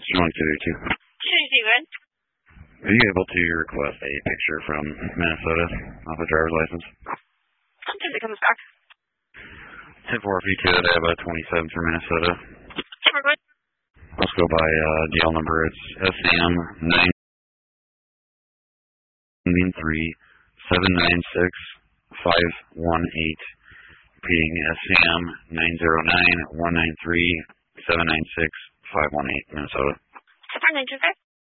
21282. Are you able to request a picture from Minnesota off a driver's license? Until it comes back. 10-4 if you could. I have a 27 for Minnesota. Let's go by DL number. It's SAM 993-796-518. Repeating SAM 909-193-796-518, Minnesota. 925.